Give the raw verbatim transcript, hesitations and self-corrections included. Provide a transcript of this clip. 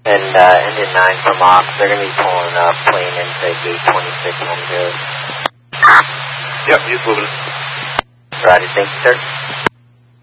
And uh, engine nine from Ox, they're going to be pulling up, plane into gate twenty-six on good. Yep, he's moving. Roger, thank you, sir.